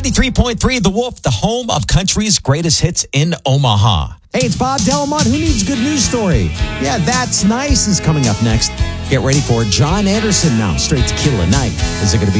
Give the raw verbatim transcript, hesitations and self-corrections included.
ninety-three point three The Wolf, the home of country's greatest hits in Omaha. Hey, it's Bob Delamont. Who needs a good news story? Yeah, That's Nice is coming up next. Get ready for John Anderson now. Straight Tequila Night. Is it going to be